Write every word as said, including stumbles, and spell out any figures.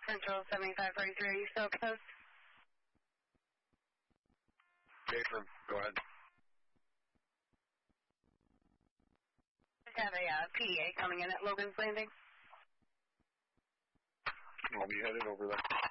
Central seventy-five forty-three, are you still close? Jason, go ahead. Just have a uh, P D A coming in at Logan's Landing. I'll be headed over there.